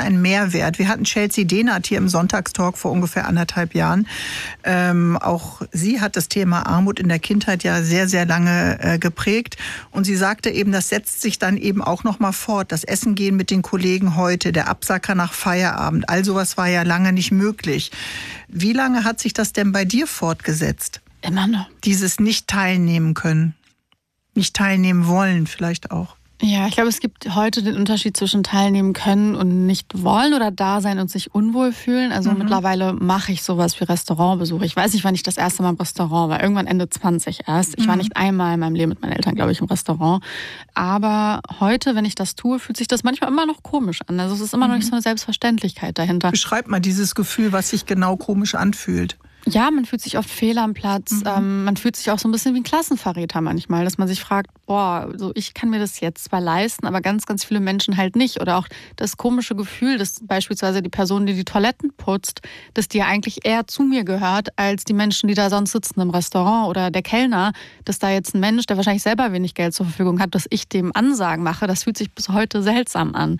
ein Mehrwert. Wir hatten Chelsea Dehnert hier im Sonntagstalk vor ungefähr 1,5 Jahren. Auch sie hat das Thema Armut in der Kindheit ja sehr, sehr lange geprägt. Und sie sagte eben, das setzt sich dann eben auch noch mal fort. Das Essen gehen mit den Kollegen heute, der Absacker nach Feierabend. All sowas war ja lange nicht möglich. Wie lange hat sich das denn bei dir fortgesetzt? Immer noch. Dieses nicht teilnehmen können. Nicht teilnehmen wollen vielleicht auch. Ja, ich glaube, es gibt heute den Unterschied zwischen teilnehmen können und nicht wollen oder da sein und sich unwohl fühlen. Also mittlerweile mache ich sowas wie Restaurantbesuche. Ich weiß nicht, wann ich das erste Mal im Restaurant war. Irgendwann Ende 20 erst. Ich war nicht einmal in meinem Leben mit meinen Eltern, glaube ich, im Restaurant. Aber heute, wenn ich das tue, fühlt sich das manchmal immer noch komisch an. Also es ist immer noch nicht so eine Selbstverständlichkeit dahinter. Beschreib mal dieses Gefühl, was sich genau komisch anfühlt. Ja, man fühlt sich oft fehl am Platz. Man fühlt sich auch so ein bisschen wie ein Klassenverräter manchmal, dass man sich fragt, boah, so ich kann mir das jetzt zwar leisten, aber ganz, ganz viele Menschen halt nicht. Oder auch das komische Gefühl, dass beispielsweise die Person, die die Toiletten putzt, dass die ja eigentlich eher zu mir gehört, als die Menschen, die da sonst sitzen im Restaurant oder der Kellner, dass da jetzt ein Mensch, der wahrscheinlich selber wenig Geld zur Verfügung hat, dass ich dem Ansagen mache, das fühlt sich bis heute seltsam an.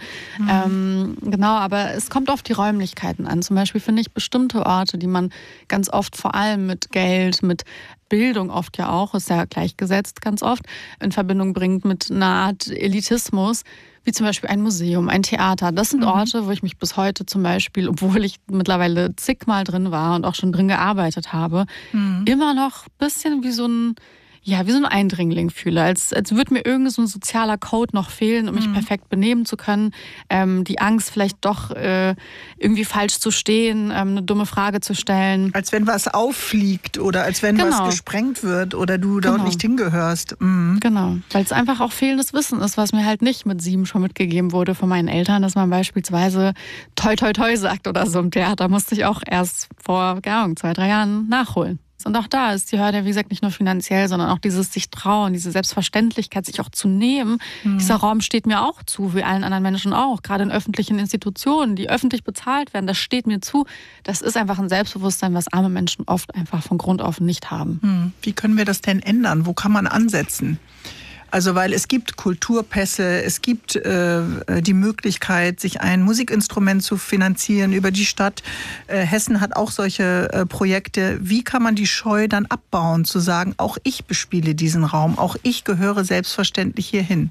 Genau, aber es kommt auf die Räumlichkeiten an. Zum Beispiel finde ich bestimmte Orte, die man ganz oft vor allem mit Geld, mit Bildung oft ja auch, ist ja gleichgesetzt ganz oft, in Verbindung bringt mit einer Art Elitismus, wie zum Beispiel ein Museum, ein Theater. Das sind Orte, wo ich mich bis heute zum Beispiel, obwohl ich mittlerweile zigmal drin war und auch schon drin gearbeitet habe, immer noch ein bisschen wie so ein Eindringling fühle. Als würde mir irgend so ein sozialer Code noch fehlen, um mich perfekt benehmen zu können. Die Angst, vielleicht doch irgendwie falsch zu stehen, eine dumme Frage zu stellen. Als wenn was auffliegt oder als wenn was gesprengt wird oder du dort nicht hingehörst. Genau, weil es einfach auch fehlendes Wissen ist, was mir halt nicht mit 7 schon mitgegeben wurde von meinen Eltern, dass man beispielsweise toi toi toi sagt oder so im Theater. Musste ich auch erst vor, 2-3 Jahren nachholen. Und auch da ist die Hürde, wie gesagt, nicht nur finanziell, sondern auch dieses sich trauen, diese Selbstverständlichkeit, sich auch zu nehmen. Dieser Raum steht mir auch zu, wie allen anderen Menschen auch. Gerade in öffentlichen Institutionen, die öffentlich bezahlt werden, das steht mir zu. Das ist einfach ein Selbstbewusstsein, was arme Menschen oft einfach von Grund auf nicht haben. Wie können wir das denn ändern? Wo kann man ansetzen? Also weil es gibt Kulturpässe, es gibt die Möglichkeit, sich ein Musikinstrument zu finanzieren über die Stadt. Hessen hat auch solche Projekte. Wie kann man die Scheu dann abbauen, zu sagen, auch ich bespiele diesen Raum, auch ich gehöre selbstverständlich hierhin?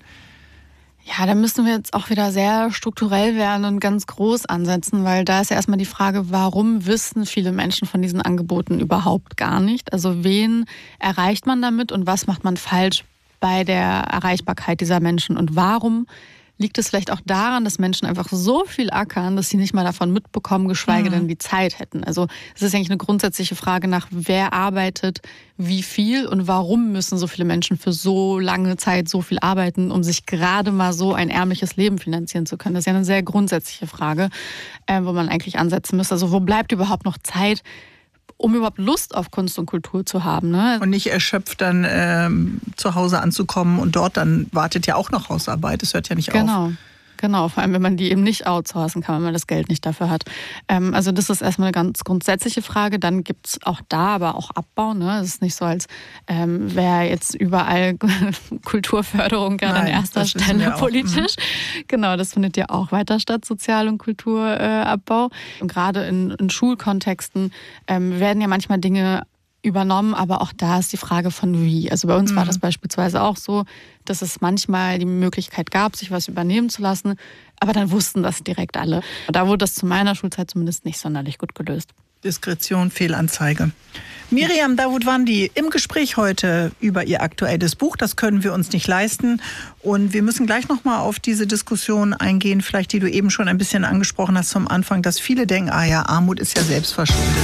Ja, da müssen wir jetzt auch wieder sehr strukturell werden und ganz groß ansetzen, weil da ist ja erstmal die Frage, warum wissen viele Menschen von diesen Angeboten überhaupt gar nicht? Also wen erreicht man damit und was macht man falsch bei der Erreichbarkeit dieser Menschen? Und warum liegt es vielleicht auch daran, dass Menschen einfach so viel ackern, dass sie nicht mal davon mitbekommen, geschweige denn die Zeit hätten? Also es ist eigentlich eine grundsätzliche Frage nach, wer arbeitet, wie viel und warum müssen so viele Menschen für so lange Zeit so viel arbeiten, um sich gerade mal so ein ärmliches Leben finanzieren zu können? Das ist ja eine sehr grundsätzliche Frage, wo man eigentlich ansetzen müsste. Also wo bleibt überhaupt noch Zeit, um überhaupt Lust auf Kunst und Kultur zu haben, ne? Und nicht erschöpft dann zu Hause anzukommen und dort dann wartet ja auch noch Hausarbeit. Es hört ja nicht auf. Genau, vor allem wenn man die eben nicht outsourcen kann, wenn man das Geld nicht dafür hat. Also das ist erstmal eine ganz grundsätzliche Frage. Dann gibt es auch da aber auch Abbau. Ne? Es ist nicht so, als wäre jetzt überall Kulturförderung gerade an erster Stelle politisch. Genau, das findet ja auch weiter statt, Sozial- und Kulturabbau. Und gerade in Schulkontexten werden ja manchmal Dinge übernommen, aber auch da ist die Frage von wie. Also bei uns war das beispielsweise auch so, dass es manchmal die Möglichkeit gab, sich was übernehmen zu lassen, aber dann wussten das direkt alle. Da wurde das zu meiner Schulzeit zumindest nicht sonderlich gut gelöst. Diskretion, Fehlanzeige. Miriam Dawoodwandi im Gespräch heute über ihr aktuelles Buch. Das können wir uns nicht leisten. Und wir müssen gleich nochmal auf diese Diskussion eingehen, vielleicht die du eben schon ein bisschen angesprochen hast zum Anfang, dass viele denken, Armut ist ja selbstverschuldet.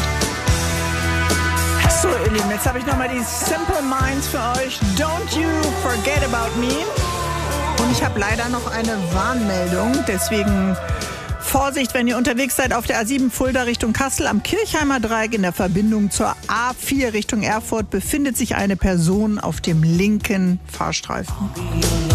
So, ihr Lieben, jetzt habe ich nochmal die Simple Minds für euch. Don't you forget about me. Und ich habe leider noch eine Warnmeldung. Deswegen Vorsicht, wenn ihr unterwegs seid auf der A7 Fulda Richtung Kassel. Am Kirchheimer Dreieck in der Verbindung zur A4 Richtung Erfurt befindet sich eine Person auf dem linken Fahrstreifen.